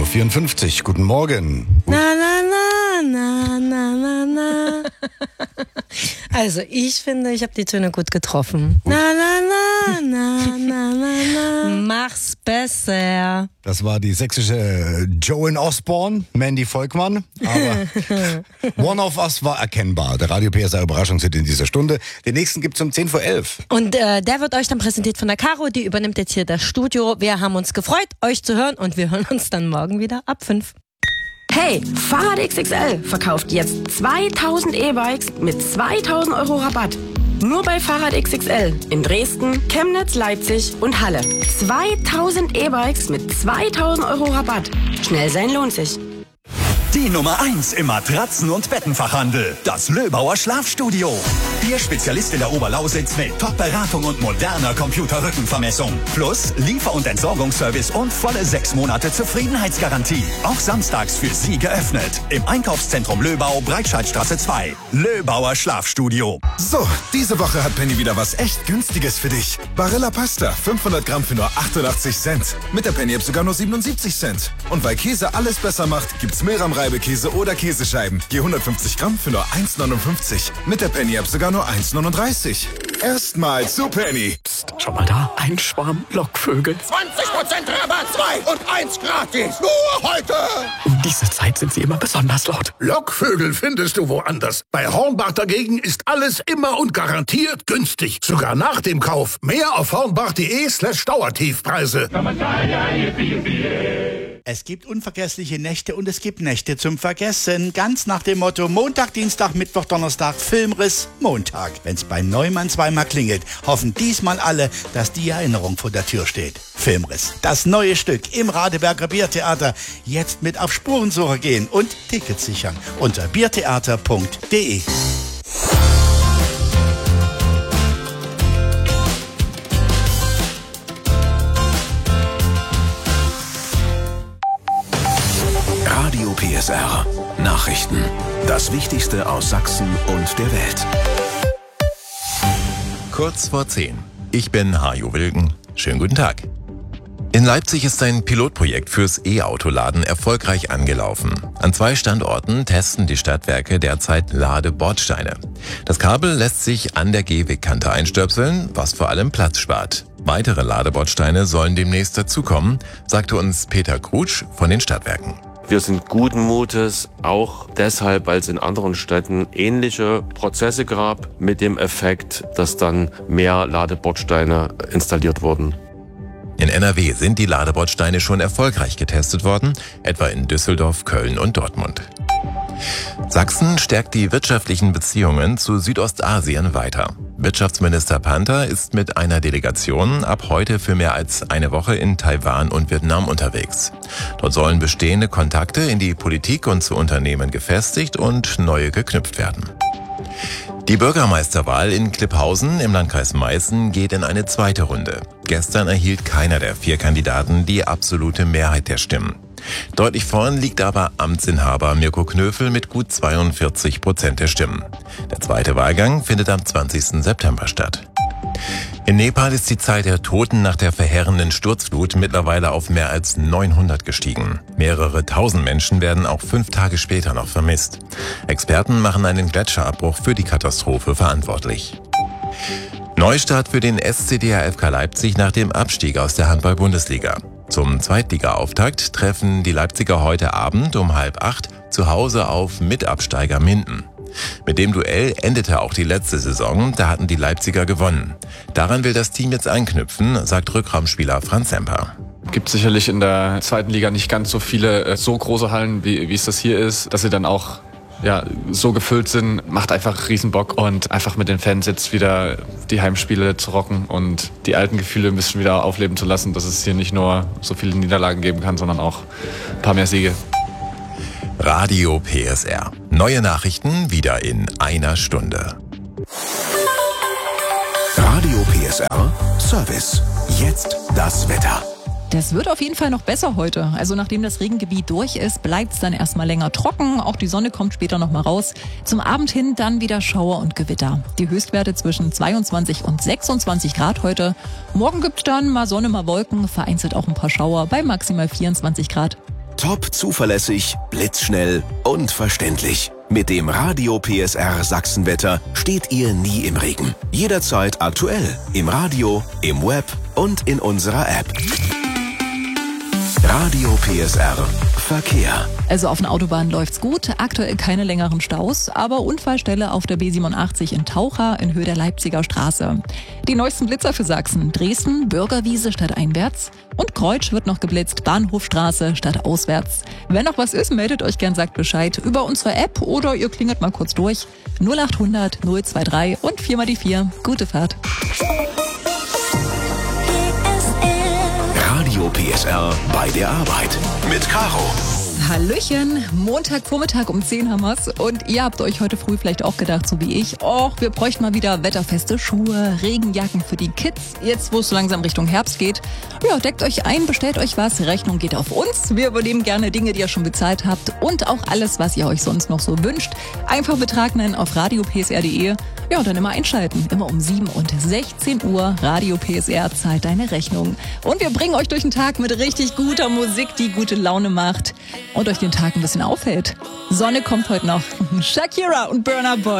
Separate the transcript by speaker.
Speaker 1: 7.54 Uhr. Guten Morgen.
Speaker 2: Na, na, na, na, na, na, na. Also, ich finde, ich habe die Töne gut getroffen. Na, na, na, na, na, na, na. Mach's besser.
Speaker 1: Das war die sächsische Joan Osborne, Mandy Volkmann. Aber One of Us war erkennbar. Der Radio PSR Überraschungshit in dieser Stunde. Den nächsten gibt's um 10 vor 11.
Speaker 2: Und der wird euch dann präsentiert von der Caro. Die übernimmt jetzt hier das Studio. Wir haben uns gefreut, euch zu hören. Und wir hören uns dann morgen wieder ab 5.
Speaker 3: Hey, Fahrrad XXL verkauft jetzt 2000 E-Bikes mit 2000 Euro Rabatt. Nur bei Fahrrad XXL in Dresden, Chemnitz, Leipzig und Halle. 2000 E-Bikes mit 2000 Euro Rabatt. Schnell sein lohnt sich.
Speaker 4: Die Nummer 1 im Matratzen- und Bettenfachhandel. Das Löbauer Schlafstudio. Ihr Spezialist in der Oberlausitz mit Top-Beratung und moderner Computerrückenvermessung. Plus Liefer- und Entsorgungsservice und volle 6 Monate Zufriedenheitsgarantie. Auch samstags für Sie geöffnet. Im Einkaufszentrum Löbau, Breitscheidstraße 2. Löbauer Schlafstudio.
Speaker 5: So, diese Woche hat Penny wieder was echt Günstiges für dich. Barilla Pasta, 500 Gramm für nur 88 Cent. Mit der Penny-App sogar nur 77 Cent. Und weil Käse alles besser macht, gibt's Milram Reibekäse oder Käsescheiben. Je 150 Gramm für nur 1,59. Mit der Penny-App sogar nur 1,39. Erstmal zu Penny.
Speaker 6: Psst, schau mal da, ein Schwarm Lockvögel.
Speaker 7: 20% Rabatt, 2 und 1 gratis. Nur heute.
Speaker 6: Um diese Zeit sind sie immer besonders laut.
Speaker 7: Lockvögel findest du woanders. Bei Hornbach dagegen ist alles immer und garantiert günstig. Sogar nach dem Kauf. Mehr auf hornbach.de/Dauertiefpreise.
Speaker 8: Es gibt unvergessliche Nächte und es gibt Nächte zum Vergessen. Ganz nach dem Motto Montag, Dienstag, Mittwoch, Donnerstag, Filmriss, Montag. Wenn's beim Neumann zweimal klingelt, hoffen diesmal alle, dass die Erinnerung vor der Tür steht. Filmriss, das neue Stück im Radeberger Biertheater. Jetzt mit auf Spurensuche gehen und Tickets sichern unter biertheater.de.
Speaker 4: Radio PSR. Nachrichten. Das Wichtigste aus Sachsen und der Welt.
Speaker 9: Kurz vor 10. Ich bin Hajo Wilken. Schönen guten Tag. In Leipzig ist ein Pilotprojekt fürs E-Autoladen erfolgreich angelaufen. An 2 Standorten testen die Stadtwerke derzeit Ladebordsteine. Das Kabel lässt sich an der Gehwegkante einstöpseln, was vor allem Platz spart. Weitere Ladebordsteine sollen demnächst dazukommen, sagte uns Peter Krutsch von den Stadtwerken.
Speaker 10: Wir sind guten Mutes, auch deshalb, weil es in anderen Städten ähnliche Prozesse gab, mit dem Effekt, dass dann mehr Ladebordsteine installiert wurden.
Speaker 9: In NRW sind die Ladebordsteine schon erfolgreich getestet worden, etwa in Düsseldorf, Köln und Dortmund. Sachsen stärkt die wirtschaftlichen Beziehungen zu Südostasien weiter. Wirtschaftsminister Panther ist mit einer Delegation ab heute für mehr als eine Woche in Taiwan und Vietnam unterwegs. Dort sollen bestehende Kontakte in die Politik und zu Unternehmen gefestigt und neue geknüpft werden. Die Bürgermeisterwahl in Klipphausen im Landkreis Meißen geht in eine zweite Runde. Gestern erhielt keiner der 4 Kandidaten die absolute Mehrheit der Stimmen. Deutlich vorn liegt aber Amtsinhaber Mirko Knöfel mit gut 42% der Stimmen. Der zweite Wahlgang findet am 20. September statt. In Nepal ist die Zahl der Toten nach der verheerenden Sturzflut mittlerweile auf mehr als 900 gestiegen. Mehrere tausend Menschen werden auch 5 Tage später noch vermisst. Experten machen einen Gletscherabbruch für die Katastrophe verantwortlich. Neustart für den SC DHFK Leipzig nach dem Abstieg aus der Handball-Bundesliga. Zum Zweitliga-Auftakt treffen die Leipziger heute Abend um 7:30 zu Hause auf Mitabsteiger Minden. Mit dem Duell endete auch die letzte Saison, da hatten die Leipziger gewonnen. Daran will das Team jetzt anknüpfen, sagt Rückraumspieler Franz Semper.
Speaker 11: Gibt sicherlich in der zweiten Liga nicht ganz so viele so große Hallen, wie es das hier ist, dass sie dann auch so gefüllt sind, macht einfach Riesenbock und einfach mit den Fans jetzt wieder die Heimspiele zu rocken und die alten Gefühle ein bisschen wieder aufleben zu lassen, dass es hier nicht nur so viele Niederlagen geben kann, sondern auch ein paar mehr Siege.
Speaker 9: Radio PSR. Neue Nachrichten wieder in einer Stunde.
Speaker 4: Radio PSR Service. Jetzt das Wetter.
Speaker 12: Das wird auf jeden Fall noch besser heute. Also nachdem das Regengebiet durch ist, bleibt es dann erstmal länger trocken. Auch die Sonne kommt später noch mal raus. Zum Abend hin dann wieder Schauer und Gewitter. Die Höchstwerte zwischen 22 und 26 Grad heute. Morgen gibt's dann mal Sonne, mal Wolken, vereinzelt auch ein paar Schauer bei maximal 24 Grad.
Speaker 13: Top zuverlässig, blitzschnell und verständlich. Mit dem Radio PSR Sachsenwetter steht ihr nie im Regen. Jederzeit aktuell. Im Radio, im Web und in unserer App. Radio PSR Verkehr.
Speaker 12: Also auf den Autobahnen läuft's gut, aktuell keine längeren Staus, aber Unfallstelle auf der B87 in Taucha in Höhe der Leipziger Straße. Die neuesten Blitzer für Sachsen: Dresden, Bürgerwiese stadteinwärts und Kreutsch wird noch geblitzt, Bahnhofstraße stadtauswärts. Wenn noch was ist, meldet euch gern, sagt Bescheid über unsere App oder ihr klingelt mal kurz durch. 0800 023 und 4 mal die 4. Gute Fahrt.
Speaker 13: Radio PSR bei der Arbeit mit Caro.
Speaker 12: Hallöchen, Montagvormittag um 10 haben wir's und ihr habt euch heute früh vielleicht auch gedacht, so wie ich, wir bräuchten mal wieder wetterfeste Schuhe, Regenjacken für die Kids, jetzt wo es so langsam Richtung Herbst geht. Ja, deckt euch ein, bestellt euch was, Rechnung geht auf uns, wir übernehmen gerne Dinge, die ihr schon bezahlt habt und auch alles, was ihr euch sonst noch so wünscht. Einfach Betrag nennen auf radiopsr.de, ja, und dann immer einschalten, immer um 7 und 16 Uhr, Radio PSR zahlt deine Rechnung. Und wir bringen euch durch den Tag mit richtig guter Musik, die gute Laune macht und euch den Tag ein bisschen aufhält. Sonne kommt heute noch. Shakira und Burna Boy.